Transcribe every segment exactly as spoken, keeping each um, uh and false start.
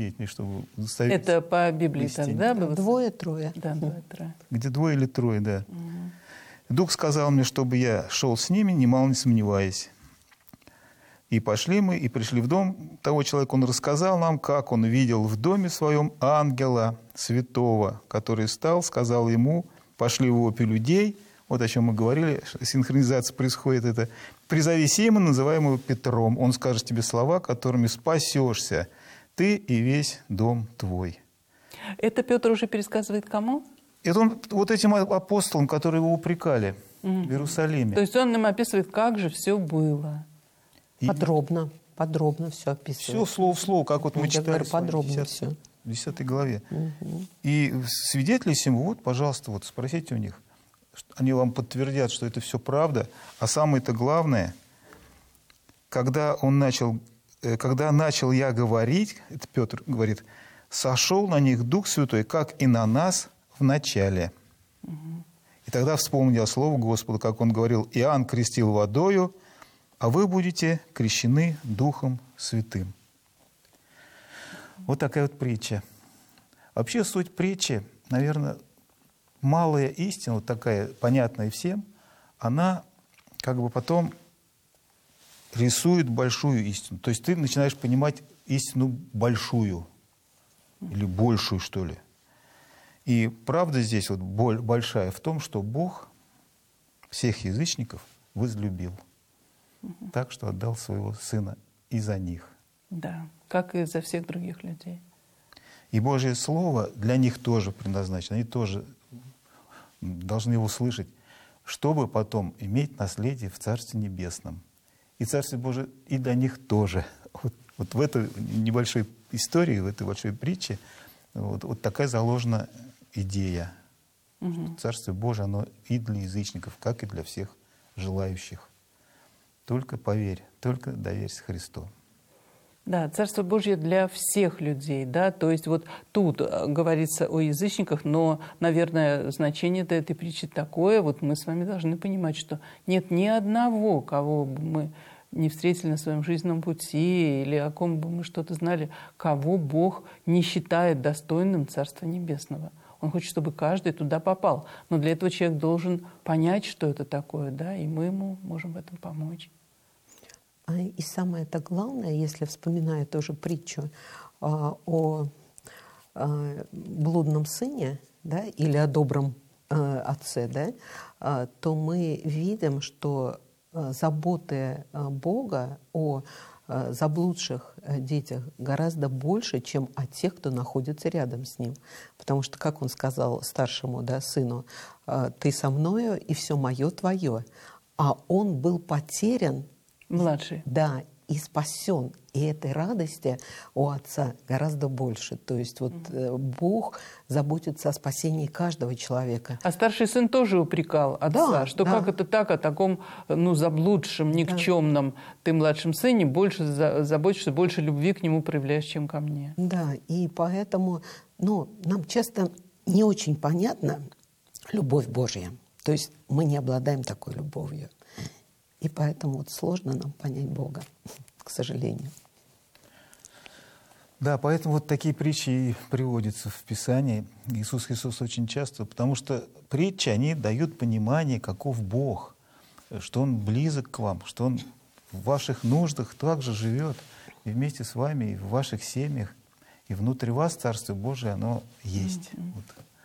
свидетелей, чтобы удостовериться. Это по Библии так, да? Было? Двое-трое. Да, двое-трое. Где двое или трое, да. Угу. Дух сказал мне, чтобы я шел с ними, немало не сомневаясь. И пошли мы, и пришли в дом того человека. Он рассказал нам, как он видел в доме своем ангела святого, который стал, сказал ему, пошли в опи людей. Вот о чем мы говорили, синхронизация происходит. Это «Призови Симона, называемого Петром. Он скажет тебе слова, которыми спасешься, ты и весь дом твой». Это Петр уже пересказывает кому? Это он вот этим апостолам, которые его упрекали mm-hmm. в Иерусалиме. То есть он им описывает, как же все было. И подробно, подробно все описывает. Все слово в слово, как вот мы Я читали говорю, подробно все. В десятой главе. Угу. И свидетели всему, вот, пожалуйста, вот спросите у них. Они вам подтвердят, что это все правда. А самое-то главное, когда он начал, когда начал я говорить, это Петр говорит, сошел на них Дух Святой, как и на нас в начале. Угу. И тогда вспомнил слово Господа, как он говорил, Иоанн крестил водою, а вы будете крещены Духом Святым. Вот такая вот притча. Вообще суть притчи, наверное, малая истина, вот такая, понятная всем, она как бы потом рисует большую истину. То есть ты начинаешь понимать истину большую, или большую, что ли. И правда здесь вот большая в том, что Бог всех язычников возлюбил. Угу. Так что отдал своего Сына и за них. Да, как и за всех других людей. И Божье Слово для них тоже предназначено. Они тоже должны его слышать, чтобы потом иметь наследие в Царстве Небесном. И Царствие Божие и для них тоже. Вот, вот в этой небольшой истории, в этой большой притче вот, вот такая заложена идея. Угу. Царствие Божие, оно и для язычников, как и для всех желающих. Только поверь, только доверься Христу. Да, Царство Божье для всех людей, да, то есть вот тут говорится о язычниках, но, наверное, значение этой притчи такое, вот мы с вами должны понимать, что нет ни одного, кого бы мы не встретили на своем жизненном пути или о ком бы мы что-то знали, кого Бог не считает достойным Царства Небесного. Он хочет, чтобы каждый туда попал, но для этого человек должен понять, что это такое, да, и мы ему можем в этом помочь. И самое-то главное, если вспоминая тоже притчу а, о а, блудном сыне, да, или о добром а, отце, да, а, то мы видим, что а, заботы а, Бога о а, заблудших а, детях гораздо больше, чем о тех, кто находится рядом с ним. Потому что, как он сказал старшему, да, сыну, а, «Ты со мною, и все мое твое». А он был потерян, младший. Да, и спасен. И этой радости у Отца гораздо больше. То есть вот mm-hmm. Бог заботится о спасении каждого человека. А старший сын тоже упрекал отца, да, что да. как это так, о таком ну, заблудшем, никчемном да. ты младшем сыне больше заботишься, больше любви к нему проявляешь, чем ко мне. Да, и поэтому ну, нам часто не очень понятна любовь Божья. То есть мы не обладаем такой любовью. И поэтому вот сложно нам понять Бога, к сожалению. Да, поэтому вот такие притчи и приводятся в Писании. Иисус Христос очень часто, потому что притчи, они дают понимание, каков Бог, что Он близок к вам, что Он в ваших нуждах также живет и вместе с вами, и в ваших семьях, и внутри вас Царство Божие, оно есть. Mm-hmm.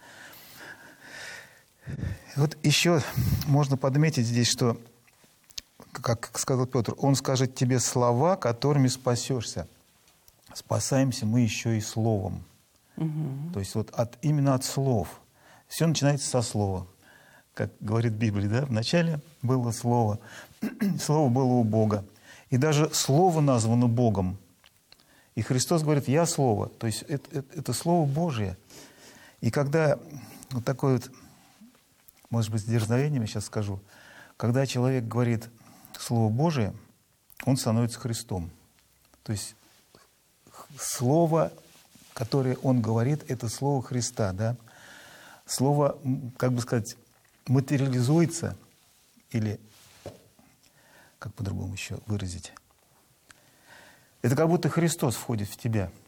Вот. Вот еще можно подметить здесь, что как сказал Петр, он скажет тебе слова, которыми спасешься. Спасаемся мы еще и словом. Угу. То есть вот от, именно от слов. Все начинается со слова. Как говорит Библия, да? Вначале было слово. Слово было у Бога. И даже слово названо Богом. И Христос говорит, я слово. То есть это, это, это слово Божие. И когда вот такое вот, может быть, с дерзновением я сейчас скажу, когда человек говорит Слово Божие, он становится Христом. То есть слово, которое он говорит, это слово Христа, да? Слово, как бы сказать, материализуется, или, как по-другому еще выразить, это как будто Христос входит в тебя.